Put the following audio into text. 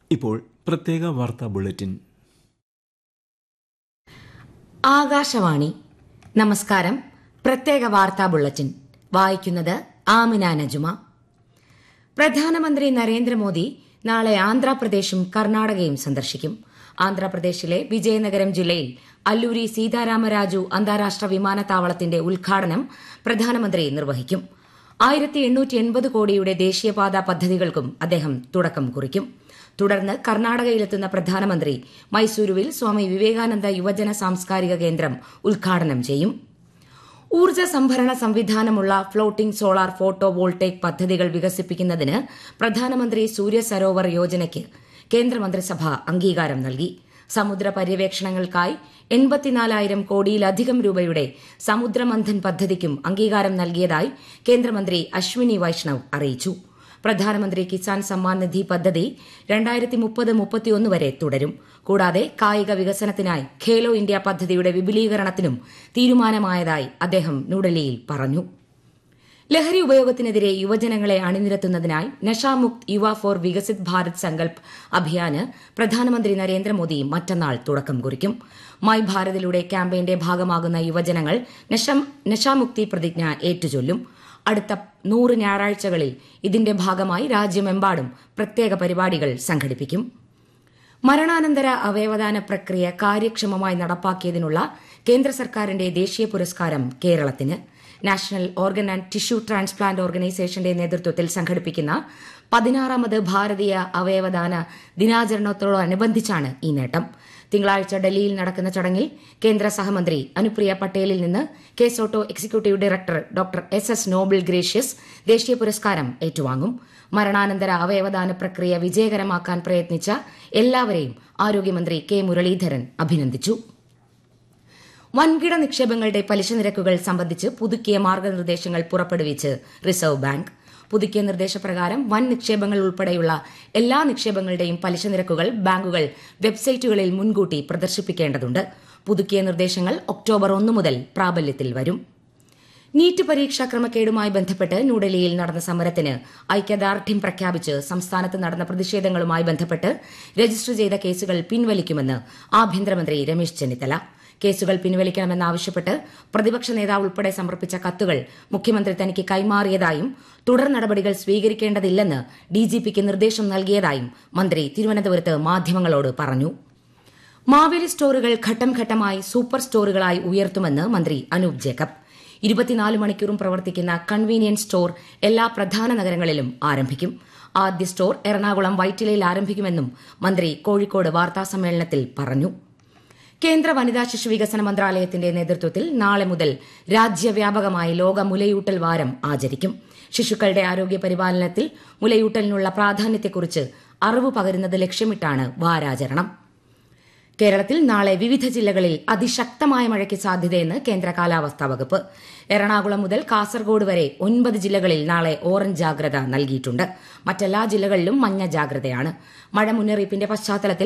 ഇപ്പോൾ പ്രത്യേക വാർത്താ ബുള്ളറ്റിൻ. ആകാശവാണി. നമസ്കാരം. പ്രത്യേക വാർത്താ ബുള്ളറ്റിൻ വായിക്കുന്നത് ആമിന നജുമ. പ്രധാനമന്ത്രി നരേന്ദ്രമോദി നാളെ ആന്ധ്രാപ്രദേശും കർണാടകയും സന്ദർശിക്കും. ആന്ധ്രാപ്രദേശിലെ വിജയനഗരം ജില്ലയിൽ അല്ലൂരി സീതാരാമരാജു അന്താരാഷ്ട്ര വിമാനത്താവളത്തിന്റെ ഉദ്ഘാടനം പ്രധാനമന്ത്രി നിർവഹിക്കും. 1880 കോടിയുടെ ദേശീയപാത പദ്ധതികൾക്കും അദ്ദേഹം തുടക്കം കുറിക്കും. തുടർന്ന് കർണാടകയിലെത്തുന്ന പ്രധാനമന്ത്രി മൈസൂരുവിൽ സ്വാമി വിവേകാനന്ദ യുവജന സാംസ്കാരിക കേന്ദ്രം ഉദ്ഘാടനം ചെയ്യും. ഊർജ്ജ സംഭരണ സംവിധാനമുള്ള ഫ്ലോട്ടിംഗ് സോളാർ ഫോട്ടോ വോൾട്ടേക് പദ്ധതികൾ വികസിപ്പിക്കുന്നതിന് പ്രധാനമന്ത്രി സൂര്യ സരോവർ യോജനയ്ക്ക് കേന്ദ്രമന്ത്രിസഭ അംഗീകാരം നൽകി. സമുദ്ര പര്യവേക്ഷണങ്ങൾക്കായി 84,000 കോടിയിലധികം രൂപയുടെ സമുദ്രമന്ഥൻ പദ്ധതിക്കും അംഗീകാരം നൽകിയതായി കേന്ദ്രമന്ത്രി അശ്വിനി വൈഷ്ണവ് അറിയിച്ചു. പ്രധാനമന്ത്രി കിസാൻ സമ്മാൻ നിധി പദ്ധതി 2030-31 വരെ തുടരും. കൂടാതെ കായിക വികസനത്തിനായി ഖേലോ ഇന്ത്യ പദ്ധതിയുടെ വിപുലീകരണത്തിനും തീരുമാനമായതായി അദ്ദേഹം ന്യൂഡൽഹിയിൽ പറഞ്ഞു. ലഹരി ഉപയോഗത്തിനെതിരെ യുവജനങ്ങളെ അണിനിരത്തുന്നതിനായി നഷാമുക്ത് യുവ ഫോർ വികസിത് ഭാരത് സങ്കൽപ് അഭിയാന് പ്രധാനമന്ത്രി നരേന്ദ്രമോദി മറ്റന്നാൾ തുടക്കം കുറിക്കും. മൈ ഭാരതിലൂടെ ക്യാമ്പയിന്റെ ഭാഗമാകുന്ന യുവജനങ്ങൾ നഷാമുക്തി പ്രതിജ്ഞ ഏറ്റുചൊല്ലും. അടുത്ത 100 ഞായറാഴ്ചകളിൽ ഇതിന്റെ ഭാഗമായി രാജ്യമെമ്പാടും പ്രത്യേക പരിപാടികൾ സംഘടിപ്പിക്കും. മരണാനന്തര അവയവദാന പ്രക്രിയ കാര്യക്ഷമമായി നടപ്പാക്കിയതിനുള്ള കേന്ദ്ര സർക്കാരിന്റെ ദേശീയ പുരസ്കാരം കേരളത്തിന്. National organ and tissue transplant ഓർഗനൈസേഷന്റെ നേതൃത്വത്തിൽ സംഘടിപ്പിക്കുന്ന 16ാമത് ഭാരതീയ അവയവദാന ദിനാചരണത്തോടനുബന്ധിച്ചാണ് ഈ നേട്ടം. തിങ്കളാഴ്ച ഡൽഹിയിൽ നടക്കുന്ന ചടങ്ങിൽ കേന്ദ്ര സഹമന്ത്രി അനുപ്രിയ പട്ടേലിൽ നിന്ന് KSOTTO executive director doctor SS Noble gracious ദേശീയ പുരസ്കാരം ഏറ്റുവാങ്ങും. മരണാനന്തര അവയവദാന പ്രക്രിയ വിജയകരമാക്കാൻ പ്രയത്നിച്ച എല്ലാവരെയും ആരോഗ്യമന്ത്രി കെ മുരളീധരൻ അഭിനന്ദിച്ചു. വൻകിട നിക്ഷേപങ്ങളുടെ പലിശ നിരക്കുകൾ സംബന്ധിച്ച് പുതുക്കിയ മാർഗനിർദ്ദേശങ്ങൾ പുറപ്പെടുവിച്ച് റിസർവ് ബാങ്ക്. പുതുക്കിയ നിർദ്ദേശപ്രകാരം വൻ നിക്ഷേപങ്ങൾ ഉൾപ്പെടെയുള്ള എല്ലാ നിക്ഷേപങ്ങളുടെയും പലിശ നിരക്കുകൾ ബാങ്കുകൾ വെബ്സൈറ്റുകളിൽ മുൻകൂട്ടി പ്രദർശിപ്പിക്കേണ്ടതുണ്ട്. പുതുക്കിയ നിർദ്ദേശങ്ങൾ ഒക്ടോബർ 1 മുതൽ പ്രാബല്യത്തിൽ വരും. നീറ്റ് പരീക്ഷാ ക്രമക്കേടുമായി ബന്ധപ്പെട്ട് ന്യൂഡൽഹിയിൽ നടന്ന സമരത്തിന് ഐക്യദാർഢ്യം പ്രഖ്യാപിച്ച് സംസ്ഥാനത്ത് നടന്ന പ്രതിഷേധങ്ങളുമായി ബന്ധപ്പെട്ട് രജിസ്റ്റർ ചെയ്ത കേസുകൾ പിൻവലിക്കുമെന്ന് ആഭ്യന്തരമന്ത്രി രമേശ് ചെന്നിത്തല. കേസുകൾ പിൻവലിക്കണമെന്നാവശ്യപ്പെട്ട് പ്രതിപക്ഷ നേതാവ് ഉൾപ്പെടെ സമർപ്പിച്ച കത്തുകൾ മുഖ്യമന്ത്രി തനിക്ക് കൈമാറിയതായും തുടർ നടപടികൾ സ്വീകരിക്കേണ്ടതില്ലെന്ന് DGPക്ക് നിർദ്ദേശം നൽകിയതായും മന്ത്രി തിരുവനന്തപുരത്ത് മാധ്യമങ്ങളോട് പറഞ്ഞു. മാവേലി സ്റ്റോറുകൾ ഘട്ടം ഘട്ടമായി സൂപ്പർ സ്റ്റോറുകളായി ഉയർത്തുമെന്ന് മന്ത്രി അനൂപ് ജേക്കബ്. 24 മണിക്കൂറും പ്രവർത്തിക്കുന്ന കൺവീനിയൻസ് സ്റ്റോർ എല്ലാ പ്രധാന നഗരങ്ങളിലും ആരംഭിക്കും. ആദ്യ സ്റ്റോർ എറണാകുളം വൈറ്റിലയിൽ ആരംഭിക്കുമെന്നും മന്ത്രി കോഴിക്കോട് വാർത്താസമ്മേളനത്തിൽ പറഞ്ഞു. കേന്ദ്ര വനിതാ ശിശു വികസന മന്ത്രാലയത്തിന്റെ നേതൃത്വത്തിൽ നാളെ മുതൽ രാജ്യവ്യാപകമായി ലോക മുലയൂട്ടൽ വാരം ആചരിക്കും. ശിശുക്കളുടെ ആരോഗ്യ പരിപാലനത്തിൽ മുലയൂട്ടലിനുള്ള പ്രാധാന്യത്തെക്കുറിച്ച് അറിവ് പകരുന്നത് ലക്ഷ്യമിട്ടാണ് വാരാചരണം. കേരളത്തിൽ നാളെ വിവിധ ജില്ലകളിൽ അതിശക്തമായ മഴയ്ക്ക് സാധ്യതയെന്ന് കേന്ദ്ര കാലാവസ്ഥാ വകുപ്പ്. എറണാകുളം മുതൽ കാസർഗോഡ് വരെ 9 ജില്ലകളിൽ നാളെ ഓറഞ്ച് ജാഗ്രത നൽകിയിട്ടുണ്ട്. മറ്റെല്ലാ ജില്ലകളിലും മഞ്ഞ ജാഗ്രതയാണ്. മഴ മുന്നറിയിപ്പിന്റെ പശ്ചാത്തലത്തിൽ